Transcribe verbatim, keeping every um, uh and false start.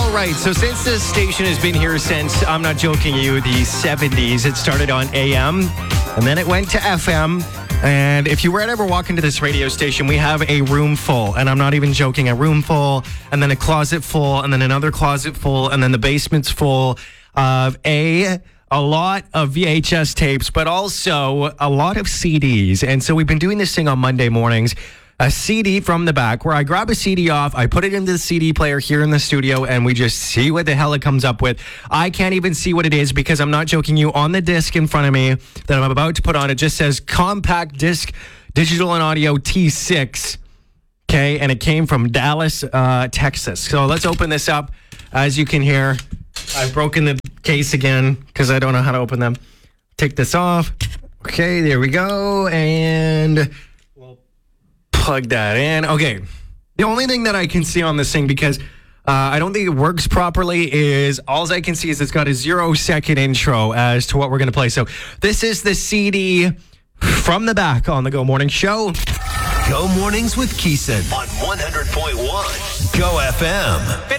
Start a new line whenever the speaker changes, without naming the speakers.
All right, so since this station has been here since, I'm not joking you, the seventies, it started on A M, and then it went to F M. And if you were to ever walk into this radio station, we have a room full, and I'm not even joking, a room full, and then a closet full, and then another closet full, and then the basement's full of a... a lot of V H S tapes, but also a lot of C Ds. And so we've been doing this thing on Monday mornings, a C D from the back, where I grab a C D off, I put it into the C D player here in the studio, and we just see what the hell it comes up with. I can't even see what it is because I'm not joking you. On the disc in front of me that I'm about to put on, it just says compact disc, digital and audio T six. Okay, and it came from Dallas, uh, Texas. So let's open this up. As you can hear, I've broken the case again because I don't know how to open them. Take this off. Okay, there we go. And we'll plug that in. Okay. The only thing that I can see on this thing, because uh, I don't think it works properly, is all I can see is it's got a zero second intro as to what we're going to play. So this is the C D from the back on the Go Morning Show.
Go Mornings with Keeson on one hundred point one Go F M.